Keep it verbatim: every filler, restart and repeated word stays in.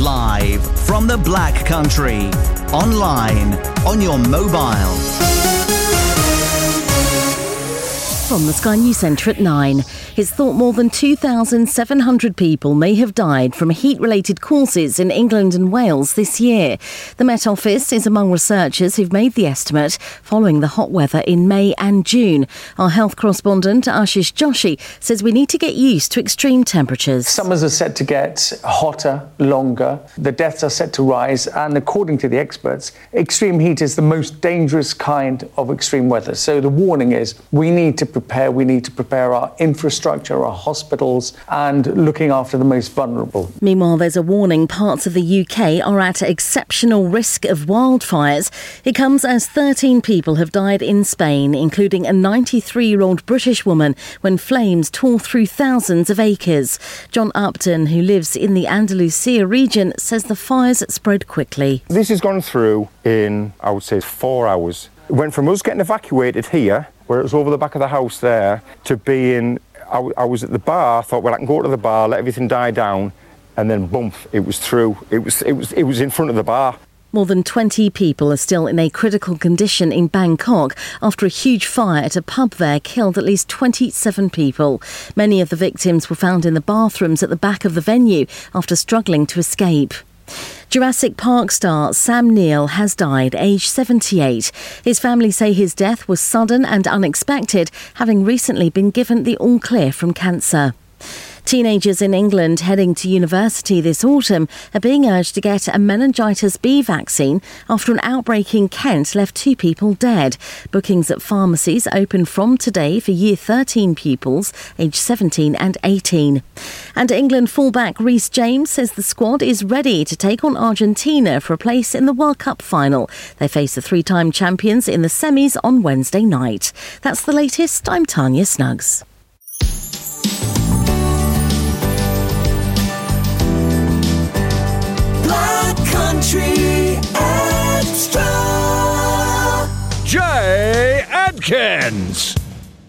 Live from the Black Country. Online, on your mobile. From the Sky News Centre at nine. It's thought more than two thousand seven hundred people may have died from heat-related causes in England and Wales this year. The Met Office is among researchers who've made the estimate following the hot weather in May and June. Our health correspondent Ashish Joshi says we need to get used to extreme temperatures. Summers are set to get hotter, longer. The deaths are set to rise. And according to the experts, extreme heat is the most dangerous kind of extreme weather. So the warning is we need to prepare. We need to prepare our infrastructure, our hospitals, and looking after the most vulnerable. Meanwhile, there's a warning parts of the U K are at exceptional risk of wildfires. It comes as thirteen people have died in Spain, including a ninety-three-year-old British woman, when flames tore through thousands of acres. John Upton, who lives in the Andalusia region, says the fires spread quickly. This has gone through in, I would say, four hours. It went from us getting evacuated here, where it was over the back of the house there, to being, I, I was at the bar, thought, well, I can go to the bar, let everything die down, and then boom, it was through. It was, it was, it was in front of the bar. More than twenty people are still in a critical condition in Bangkok after a huge fire at a pub there killed at least twenty-seven people. Many of the victims were found in the bathrooms at the back of the venue after struggling to escape. Jurassic Park star Sam Neill has died, aged seventy-eight. His family say his death was sudden and unexpected, having recently been given the all-clear from cancer. Teenagers in England heading to university this autumn are being urged to get a meningitis B vaccine after an outbreak in Kent left two people dead. Bookings at pharmacies open from today for Year thirteen pupils aged seventeen and eighteen. And England fullback Reece James says the squad is ready to take on Argentina for a place in the World Cup final. They face the three-time champions in the semis on Wednesday night. That's the latest. I'm Tanya Snuggs. Country Extra. Jay Adkins.